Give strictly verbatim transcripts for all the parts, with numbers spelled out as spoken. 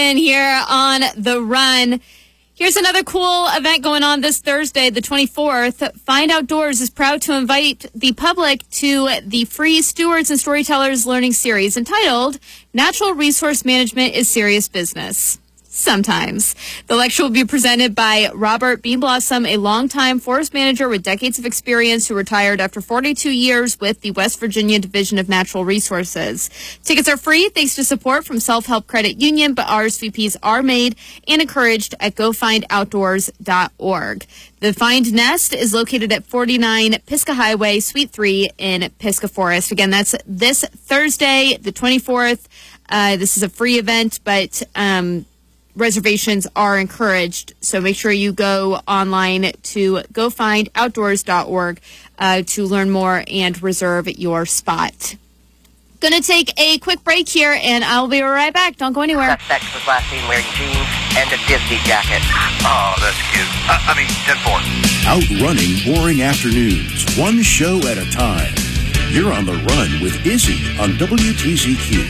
In here on The Run. Here's another cool event going on this Thursday, the twenty-fourth. Find Outdoors is proud to invite the public to the free Stewards and Storytellers Learning Series entitled Natural Resource Management is Serious Business. Sometimes. The lecture will be presented by Robert Beanblossom, a longtime forest manager with decades of experience who retired after forty-two years with the West Virginia Division of Natural Resources. Tickets are free thanks to support from Self-Help Credit Union, but R S V Ps are made and encouraged at go find outdoors dot org. The Find Nest is located at forty-nine Pisgah Highway, Suite three in Pisgah Forest. Again, that's this Thursday, the twenty-fourth. Uh, this is a free event, but um, reservations are encouraged, so make sure you go online to go find outdoors dot org uh, to learn more and reserve your spot. Gonna take a quick break here, and I'll be right back. Don't go anywhere. Suspect was last seen wearing jeans and a Disney jacket. Oh, that's cute. Uh, I mean, ten four. Outrunning boring afternoons, one show at a time. You're on The Run with Izzy on W T Z Q.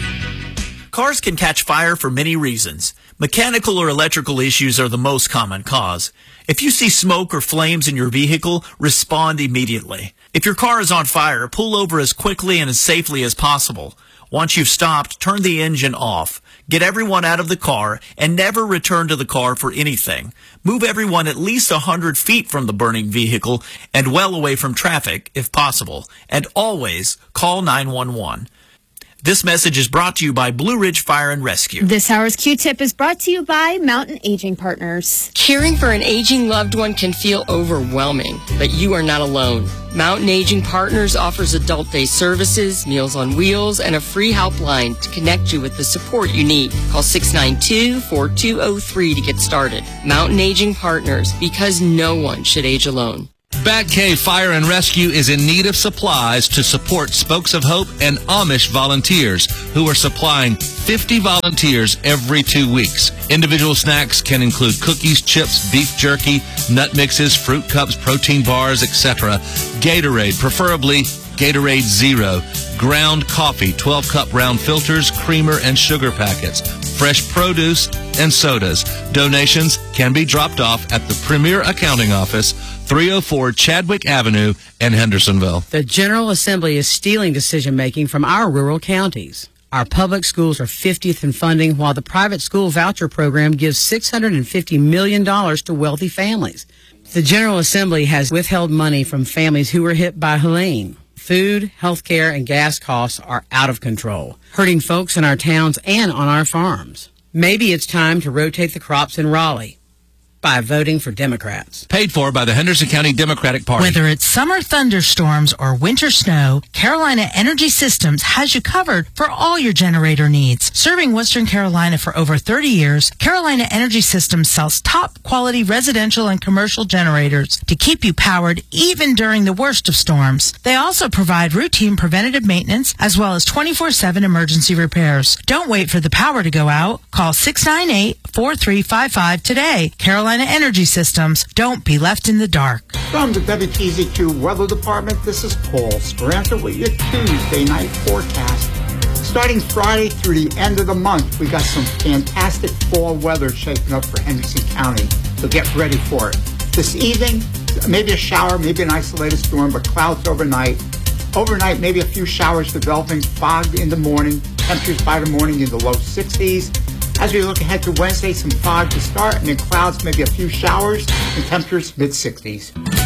Cars can catch fire for many reasons. Mechanical or electrical issues are the most common cause. If you see smoke or flames in your vehicle, respond immediately. If your car is on fire, pull over as quickly and as safely as possible. Once you've stopped, turn the engine off. Get everyone out of the car and never return to the car for anything. Move everyone at least one hundred feet from the burning vehicle and well away from traffic if possible. And always call nine one one. This message is brought to you by Blue Ridge Fire and Rescue. This hour's Q-Tip is brought to you by Mountain Aging Partners. Caring for an aging loved one can feel overwhelming, but you are not alone. Mountain Aging Partners offers adult day services, Meals on Wheels, and a free helpline to connect you with the support you need. Call six nine two, four two zero three to get started. Mountain Aging Partners, because no one should age alone. Bat Cave Fire and Rescue is in need of supplies to support Spokes of Hope and Amish volunteers who are supplying fifty volunteers every two weeks. Individual snacks can include cookies, chips, beef jerky, nut mixes, fruit cups, protein bars, et cetera. Gatorade, preferably Gatorade Zero. Ground coffee, twelve cup round filters, creamer, and sugar packets. Fresh produce and sodas. Donations can be dropped off at the Premier Accounting Office, three oh four Chadwick Avenue in Hendersonville. The General Assembly is stealing decision-making from our rural counties. Our public schools are fiftieth in funding, while the private school voucher program gives six hundred fifty million dollars to wealthy families. The General Assembly has withheld money from families who were hit by Helene. Food, health care, and gas costs are out of control, hurting folks in our towns and on our farms. Maybe it's time to rotate the crops in Raleigh by voting for Democrats. Paid for by the Henderson County Democratic Party. Whether it's summer thunderstorms or winter snow, Carolina Energy Systems has you covered for all your generator needs. Serving Western Carolina for over thirty years, Carolina Energy Systems sells top quality residential and commercial generators to keep you powered even during the worst of storms. They also provide routine preventative maintenance as well as twenty-four seven emergency repairs. Don't wait for the power to go out. Call six nine eight, four three five five today. Carolina Energy Systems. Don't be left in the dark. From the W T Z Q Weather Department, this is Paul Speranza with your Tuesday night forecast. Starting Friday through the end of the month, we got some fantastic fall weather shaping up for Henderson County, so get ready for it. This evening, maybe a shower, maybe an isolated storm, but clouds overnight. Overnight, maybe a few showers developing, fog in the morning, temperatures by the morning in the low sixties. As we look ahead to Wednesday, some fog to start, and then clouds, maybe a few showers, and temperatures mid sixties.